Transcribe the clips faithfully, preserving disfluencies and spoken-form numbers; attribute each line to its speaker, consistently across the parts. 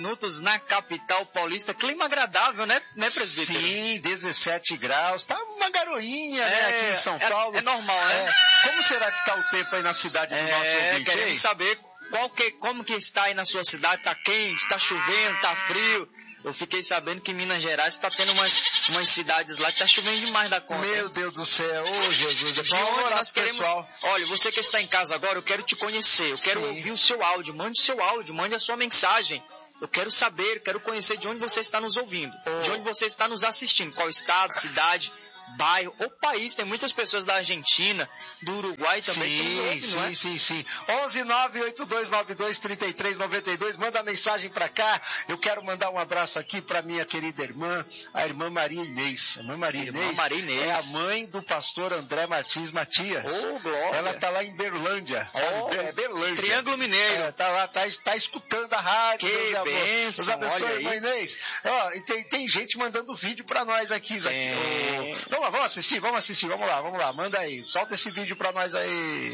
Speaker 1: Minutos na capital paulista, clima agradável, né, né, presbítero?
Speaker 2: Sim, dezessete graus, tá uma garoinha,
Speaker 1: é,
Speaker 2: né, aqui em São
Speaker 1: é,
Speaker 2: Paulo.
Speaker 1: É normal, né?
Speaker 2: É. Como será que tá o tempo aí na cidade do
Speaker 1: é,
Speaker 2: nosso ouvinte?
Speaker 1: Queremos saber qual que, como que está aí na sua cidade, tá quente, tá chovendo, tá frio. Eu fiquei sabendo que em Minas Gerais está tendo umas, umas cidades lá que tá chovendo demais da conta.
Speaker 2: Meu
Speaker 1: hein?
Speaker 2: Deus do céu, ô oh, Jesus.
Speaker 1: De onde nós queremos... Pessoal. Olha, você que está em casa agora, eu quero te conhecer, eu quero Sim. ouvir o seu áudio, mande o seu áudio, mande a sua mensagem. Eu quero saber, quero conhecer de onde você está nos ouvindo, oh. de onde você está nos assistindo, qual estado, cidade, bairro ou país. Tem muitas pessoas da Argentina, do Uruguai também
Speaker 2: sim,
Speaker 1: que nos ouvem,
Speaker 2: sim,
Speaker 1: não é?
Speaker 2: Sim, sim, onze nove oito dois nove dois três três nove dois, manda mensagem para cá. Eu quero mandar um abraço aqui para minha querida irmã, a irmã Maria Inês. A irmã Maria,
Speaker 1: irmã
Speaker 2: Inês,
Speaker 1: Maria Inês
Speaker 2: é a mãe do pastor André Martins Matias.
Speaker 1: Oh, glória.
Speaker 2: Ela tá lá em Berlândia, sabe?
Speaker 1: Oh,
Speaker 2: é Berlândia.
Speaker 1: Triângulo Mineiro.
Speaker 2: É, tá lá, tá, tá escutando a rádio.
Speaker 1: Que
Speaker 2: Deus
Speaker 1: bênção,
Speaker 2: Deus abençoe,
Speaker 1: olha
Speaker 2: irmã
Speaker 1: aí.
Speaker 2: Inês. Ó, e tem, tem gente mandando vídeo para nós aqui, Isaac.
Speaker 1: É.
Speaker 2: Vamos, vamos assistir, vamos assistir, vamos lá, vamos lá, manda aí, solta esse vídeo pra nós aí.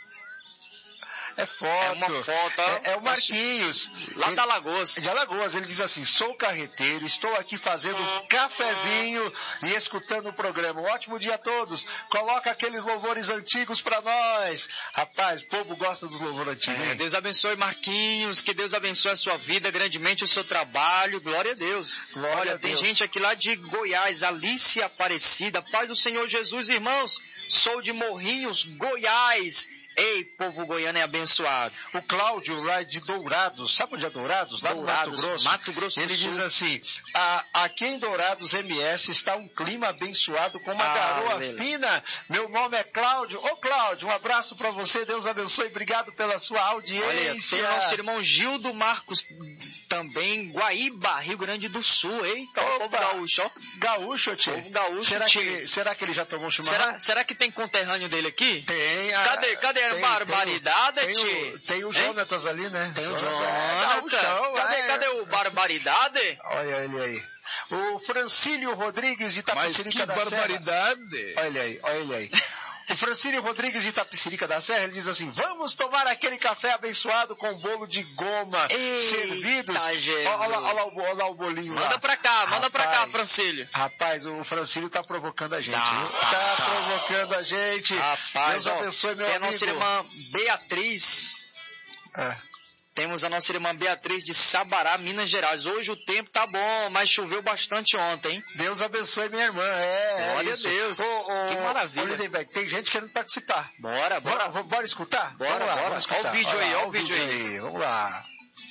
Speaker 2: É foto.
Speaker 1: É uma foto.
Speaker 2: É, é o Marquinhos.
Speaker 1: Lá
Speaker 2: ele,
Speaker 1: da Alagoas.
Speaker 2: De Alagoas. Ele diz assim, sou carreteiro, estou aqui fazendo um cafezinho e escutando o programa. Um ótimo dia a todos. Coloca aqueles louvores antigos pra nós. Rapaz, o povo gosta dos louvores antigos.
Speaker 1: É, Deus abençoe Marquinhos, que Deus abençoe a sua vida, grandemente o seu trabalho. Glória a Deus.
Speaker 2: Glória
Speaker 1: Olha,
Speaker 2: a
Speaker 1: tem
Speaker 2: Deus.
Speaker 1: gente aqui lá de Goiás, Alice Aparecida. Paz do Senhor Jesus, irmãos. Sou de Morrinhos, Goiás. Ei, povo goiano é abençoado.
Speaker 2: O Cláudio, lá de Dourados, sabe onde é Dourados? Lá
Speaker 1: Dourados,
Speaker 2: no Mato Grosso.
Speaker 1: Mato Grosso do
Speaker 2: Ele
Speaker 1: Sul.
Speaker 2: diz assim, a, aqui em Dourados M S está um clima abençoado com uma
Speaker 1: Ah,
Speaker 2: garoa
Speaker 1: beleza.
Speaker 2: fina. Meu nome é Cláudio. Ô Cláudio, um abraço para você, Deus abençoe, obrigado pela sua audiência.
Speaker 1: Olha, tem o nosso irmão Gildo Marcos, também, Guaíba, Rio Grande do Sul. Eita, o povo gaúcho, ó.
Speaker 2: Gaúcho, tio.
Speaker 1: Povo gaúcho,
Speaker 2: será,
Speaker 1: tio.
Speaker 2: que ele, será que ele já tomou chimarrão?
Speaker 1: Será, será que tem conterrâneo dele aqui?
Speaker 2: Tem. A,
Speaker 1: Cadê, cadê a
Speaker 2: tem,
Speaker 1: barbaridade,
Speaker 2: tem,
Speaker 1: tio?
Speaker 2: tem o, tem o Jonatas ali, né?
Speaker 1: Tem o
Speaker 2: Jonatas.
Speaker 1: Jonathan. Cadê,
Speaker 2: é.
Speaker 1: cadê o barbaridade?
Speaker 2: Olha ele aí. O Francílio Rodrigues de Itapecerica da Serra.
Speaker 3: Mas que barbaridade!
Speaker 2: Olha aí, olha ele aí. O Francílio Rodrigues de Itapecerica da Serra, ele diz assim, vamos tomar aquele café abençoado com bolo de goma.
Speaker 1: Eita,
Speaker 2: servidos.
Speaker 1: Jesus.
Speaker 2: Olha lá, olha lá, o, olha lá o bolinho
Speaker 1: Manda
Speaker 2: lá.
Speaker 1: pra cá, manda
Speaker 2: Rapaz,
Speaker 1: pra cá, Francílio.
Speaker 2: Rapaz, o Francílio tá provocando a gente.
Speaker 1: Tá,
Speaker 2: viu?
Speaker 1: tá,
Speaker 2: tá,
Speaker 1: tá.
Speaker 2: provocando a gente.
Speaker 1: Rapaz,
Speaker 2: Deus
Speaker 1: ó,
Speaker 2: abençoe, meu
Speaker 1: tem
Speaker 2: amigo.
Speaker 1: a nossa irmã Beatriz.
Speaker 2: É.
Speaker 1: Temos a nossa irmã Beatriz de Sabará, Minas Gerais. Hoje o tempo tá bom, mas choveu bastante ontem.
Speaker 2: Deus abençoe minha irmã. É,
Speaker 1: Glória
Speaker 2: é isso.
Speaker 1: a Deus.
Speaker 2: Ô, ô,
Speaker 1: que maravilha.
Speaker 2: ô, Lindenberg, tem gente querendo participar.
Speaker 1: Bora, bora.
Speaker 2: Bora, bora escutar?
Speaker 1: Bora,
Speaker 2: vamos lá,
Speaker 1: bora.
Speaker 2: vamos escutar.
Speaker 1: Olha o vídeo
Speaker 2: Olha
Speaker 1: aí,
Speaker 2: lá,
Speaker 1: olha o vídeo aí.
Speaker 2: Vamos lá.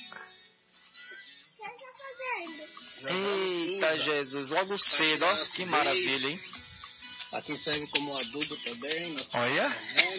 Speaker 1: Eita, Jesus, logo cedo, ó. Que maravilha, hein?
Speaker 4: Aqui serve como adubo também.
Speaker 2: Olha.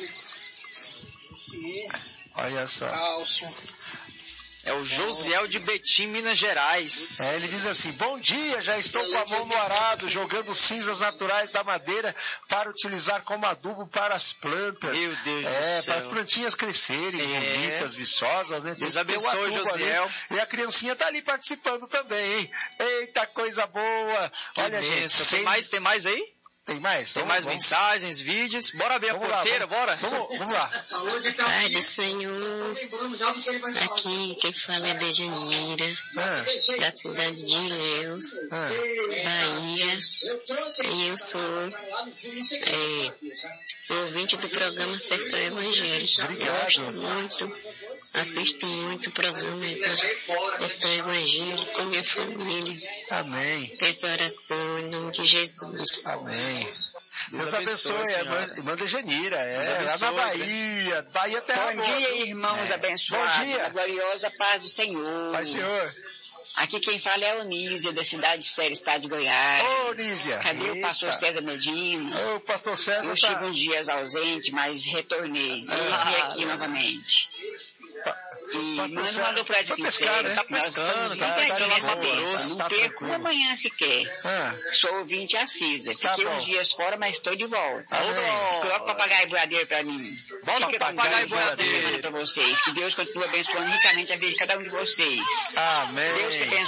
Speaker 4: E
Speaker 2: Olha só.
Speaker 4: cálcio.
Speaker 1: É o Josiel de Betim, Minas Gerais.
Speaker 2: É, ele diz assim, bom dia, já estou com a mão no arado, jogando cinzas naturais da madeira para utilizar como adubo para as plantas.
Speaker 1: Meu Deus
Speaker 2: é,
Speaker 1: do céu.
Speaker 2: para as plantinhas crescerem,
Speaker 1: É.
Speaker 2: bonitas, viçosas, né? Tem
Speaker 1: Deus
Speaker 2: que ter o
Speaker 1: abençoe,
Speaker 2: adubo
Speaker 1: Josiel.
Speaker 2: ali. E a criancinha tá ali participando também, hein? Eita, coisa boa.
Speaker 1: Que
Speaker 2: Olha, gente,
Speaker 1: bênção. Tem
Speaker 2: sem-
Speaker 1: mais, tem mais aí?
Speaker 2: Tem mais?
Speaker 1: Tem
Speaker 2: Vamos-
Speaker 1: mais
Speaker 2: vamos-
Speaker 1: mensagens, vídeos. Bora ver a
Speaker 2: Vamos lá,
Speaker 1: porteira,
Speaker 2: vamos-
Speaker 1: bora?
Speaker 2: Vamos, vamos lá.
Speaker 5: Pai do Senhor, aqui quem fala é Dejanira,
Speaker 2: Ah,
Speaker 5: da cidade de Ilhéus,
Speaker 2: ah.
Speaker 5: Bahia, e eu sou, é, sou ouvinte do programa Sertão Evangélico.
Speaker 2: Obrigado.
Speaker 5: Gosto muito, assisto muito o programa Sertão Evangélico com minha família.
Speaker 2: Amém.
Speaker 5: Peço oração em nome de Jesus.
Speaker 2: Amém. Deus
Speaker 1: abençoe,
Speaker 2: abençoe, é,
Speaker 1: senhora.
Speaker 2: irmã, irmã Dejanira, é,
Speaker 1: Deus
Speaker 2: lá na
Speaker 1: abençoe,
Speaker 2: Bahia, Bahia Terra
Speaker 6: Bom
Speaker 2: Boa.
Speaker 6: dia, irmãos
Speaker 2: É.
Speaker 6: abençoados.
Speaker 2: Bom dia.
Speaker 6: Da gloriosa paz do Senhor.
Speaker 2: Pai, senhor.
Speaker 6: Aqui quem fala é a Onísia, da cidade de Série, estado de Goiás.
Speaker 2: Ô, Nízia.
Speaker 6: Cadê o pastor
Speaker 2: Eita.
Speaker 6: César Medina?
Speaker 2: Ô, pastor César
Speaker 6: Eu
Speaker 2: tá...
Speaker 6: estive uns dias ausente, mas retornei.
Speaker 2: Ah.
Speaker 6: E vim aqui novamente. E
Speaker 2: Pastor
Speaker 6: mano
Speaker 2: César
Speaker 6: mandou pra
Speaker 2: foi
Speaker 6: gente
Speaker 2: pescar, né?
Speaker 1: Tá pescando, tá
Speaker 2: Tá
Speaker 1: pescando
Speaker 2: de
Speaker 1: lá no Mato
Speaker 2: boa,
Speaker 1: Grosso.
Speaker 2: tá
Speaker 6: Não perco
Speaker 2: tranquilo.
Speaker 6: uma manhã sequer.
Speaker 2: Ah,
Speaker 6: Sou ouvinte assídua.
Speaker 2: Tá
Speaker 6: Fiquei
Speaker 2: bom.
Speaker 6: uns dias fora, mas estou de volta.
Speaker 2: Amém.
Speaker 6: Coloca o papagaio boiadeiro pra mim.
Speaker 1: Bota o papagaio boiadeiro.
Speaker 6: Pra vocês. Que Deus continue abençoando ricamente a vida de cada um de vocês.
Speaker 2: amém.
Speaker 6: Deus te abençoe.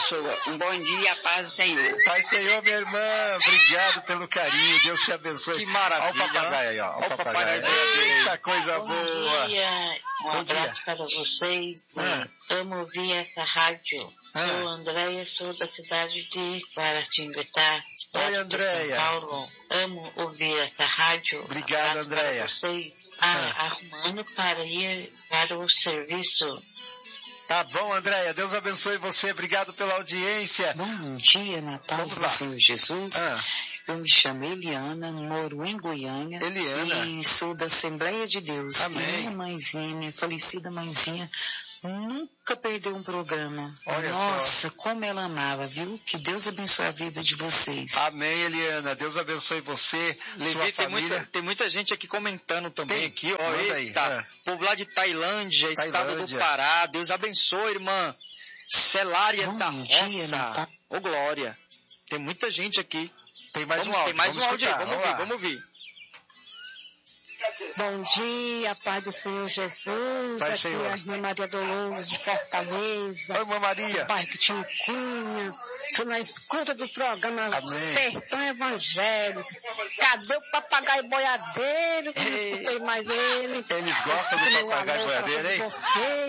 Speaker 6: Pessoa. Um bom dia, a paz do Senhor.
Speaker 2: Paz do Senhor, minha irmã. Obrigado pelo carinho. Deus te abençoe.
Speaker 1: Que maravilha.
Speaker 2: Olha o papagaio aí, ó. Olha o
Speaker 1: Olha o
Speaker 2: papagaio.
Speaker 1: papagaio.
Speaker 2: Eita, coisa
Speaker 5: Bom
Speaker 2: boa.
Speaker 5: dia, um
Speaker 2: Bom
Speaker 5: abraço
Speaker 2: dia.
Speaker 5: para vocês.
Speaker 2: Ah.
Speaker 5: Amo ouvir essa rádio.
Speaker 2: Ah.
Speaker 5: Eu, Andréia, sou da cidade de Guaratinguetá, estado
Speaker 2: Oi, Andréia.
Speaker 5: de São Paulo. Amo ouvir essa rádio.
Speaker 2: Obrigado,
Speaker 5: Abraço
Speaker 2: Andréia.
Speaker 5: para vocês.
Speaker 2: Ah.
Speaker 5: Ah, arrumando para ir para o serviço.
Speaker 2: Tá bom, Andréia. Deus abençoe você. Obrigado pela audiência.
Speaker 3: Bom dia, na paz
Speaker 2: Vamos lá.
Speaker 3: do Senhor Jesus.
Speaker 2: Ah,
Speaker 3: Eu me chamo Eliana, moro em Goiânia.
Speaker 2: Eliana.
Speaker 3: E sou da Assembleia de Deus.
Speaker 2: Amém.
Speaker 3: E minha mãezinha, minha falecida mãezinha, nunca perdeu um programa.
Speaker 2: Olha
Speaker 3: Nossa, como ela amava, viu? Que Deus abençoe a vida de vocês.
Speaker 2: amém, Eliana. Deus abençoe você, sua
Speaker 1: Levi, tem
Speaker 2: família.
Speaker 1: muita, tem muita gente aqui comentando também
Speaker 2: Tem?
Speaker 1: aqui, ó.
Speaker 2: Manda aí.
Speaker 1: Eita,
Speaker 2: Ah.
Speaker 1: povo lá de Tailândia, estado
Speaker 2: Tailândia.
Speaker 1: do Pará. Deus abençoe, irmã. Celária
Speaker 3: Bom
Speaker 1: da
Speaker 3: dia,
Speaker 1: Roça.
Speaker 3: Natal.
Speaker 1: Ô, Glória. Tem muita gente aqui.
Speaker 2: Tem mais
Speaker 1: Vamos,
Speaker 2: um áudio.
Speaker 1: tem mais
Speaker 2: vamos
Speaker 1: um áudio aí.
Speaker 2: escutar.
Speaker 1: Vamos ouvir,
Speaker 2: lá.
Speaker 1: vamos ouvir.
Speaker 7: Bom dia, paz do Senhor Jesus.
Speaker 2: Paz do
Speaker 7: Aqui
Speaker 2: Senhor.
Speaker 7: é a irmã Maria Dolores de Fortaleza,
Speaker 2: Oi, irmã Maria.
Speaker 7: bairro Tinho Cunha. Estou na escuta do programa
Speaker 2: Amém.
Speaker 7: Sertão Evangélico. Cadê o papagaio boiadeiro? Que não escutei mais ele.
Speaker 2: Eles gostam do
Speaker 7: Meu
Speaker 2: papagaio
Speaker 7: alô pra
Speaker 2: boiadeiro, hein?
Speaker 7: você.